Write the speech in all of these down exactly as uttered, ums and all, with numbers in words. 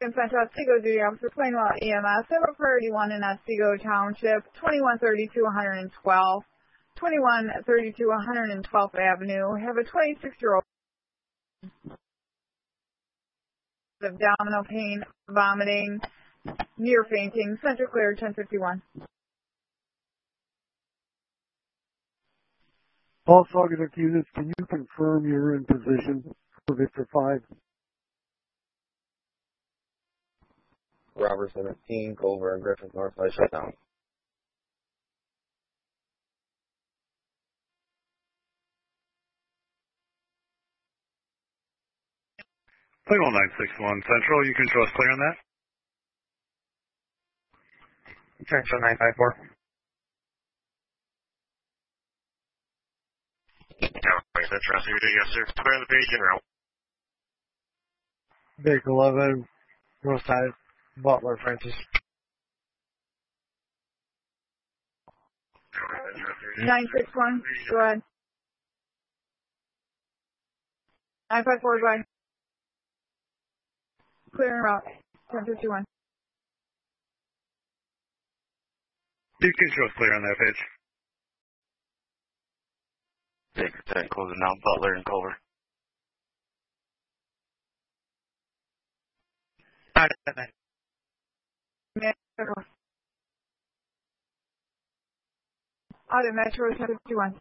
Central Otsego Duty Officer Plainwell E M S. I have a priority one in Otsego Township, twenty-one thirty-two one twelve. twenty-one thirty-two one twelfth Avenue. Have a twenty-six-year-old of abdominal pain, vomiting, near fainting. Central clear, ten fifty-one. All Saugatuck units, can you confirm you're in position for Victor five? Robert seventeen, Culver and Griffith Northside shutdown. Plainwell nine six one Central, you can show us clear on that? Central nine five four. Central, yes sir. Clear the page and route. Vic eleven, Northside, Butler, Francis. nine six one, go ahead. nine five four, go ahead. Clear and route, ten fifty-one. You can show us clear on that page. Baker ten, closing down Butler and Culver. Metro. Out of Metro, ten fifty-one.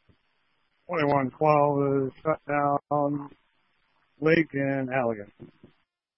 twenty-one twelve is shut down Lake and Halligan.